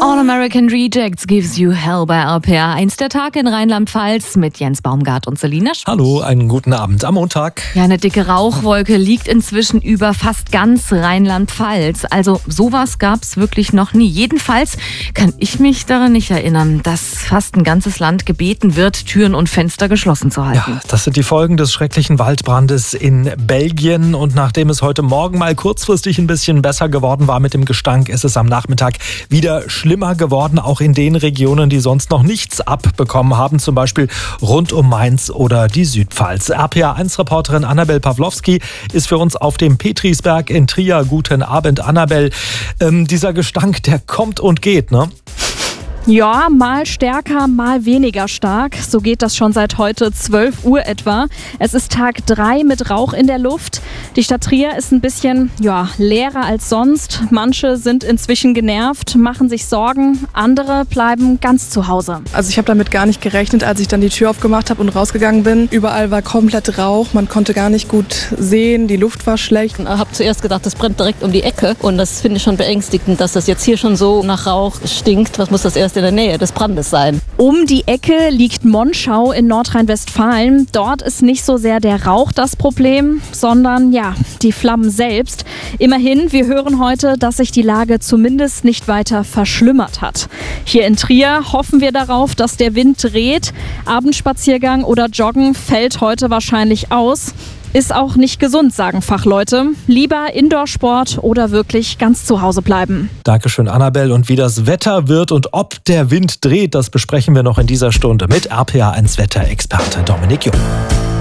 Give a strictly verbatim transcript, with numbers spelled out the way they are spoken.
All American Rejects Gives You Hell bei R P R eins, der Tag in Rheinland-Pfalz mit Jens Baumgart und Selina Schmidt. Hallo, einen guten Abend am Montag. Ja, eine dicke Rauchwolke liegt inzwischen über fast ganz Rheinland-Pfalz. Also sowas gab's wirklich noch nie. Jedenfalls kann ich mich daran nicht erinnern, dass fast ein ganzes Land gebeten wird, Türen und Fenster geschlossen zu halten. Ja, das sind die Folgen des schrecklichen Waldbrandes in Belgien. Und nachdem es heute Morgen mal kurzfristig ein bisschen besser geworden war mit dem Gestank, ist es am Nachmittag wieder schlimmer geworden, auch in den Regionen, die sonst noch nichts abbekommen haben, zum Beispiel rund um Mainz oder die Südpfalz. R P R eins Reporterin Annabel Pawlowski ist für uns auf dem Petrisberg in Trier. Guten Abend, Annabel. Ähm, dieser Gestank, der kommt und geht, ne? Ja, mal stärker, mal weniger stark. So geht das schon seit heute zwölf Uhr etwa. Es ist Tag drei mit Rauch in der Luft. Die Stadt Trier ist ein bisschen ja, leerer als sonst. Manche sind inzwischen genervt, machen sich Sorgen. Andere bleiben ganz zu Hause. Also ich habe damit gar nicht gerechnet, als ich dann die Tür aufgemacht habe und rausgegangen bin. Überall war komplett Rauch, man konnte gar nicht gut sehen, die Luft war schlecht. Ich habe zuerst gedacht, das brennt direkt um die Ecke. Und das finde ich schon beängstigend, dass das jetzt hier schon so nach Rauch stinkt. Was muss das erst in der Nähe des Brandes sein? Um die Ecke liegt Monschau in Nordrhein-Westfalen. Dort ist nicht so sehr der Rauch das Problem, sondern ja, die Flammen selbst. Immerhin, wir hören heute, dass sich die Lage zumindest nicht weiter verschlimmert hat. Hier in Trier hoffen wir darauf, dass der Wind dreht. Abendspaziergang oder Joggen fällt heute wahrscheinlich aus. Ist auch nicht gesund, sagen Fachleute. Lieber Indoor-Sport oder wirklich ganz zu Hause bleiben. Dankeschön, Annabel. Und wie das Wetter wird und ob der Wind dreht, das besprechen wir noch in dieser Stunde mit R P R eins Wetterexperte Dominik Jung.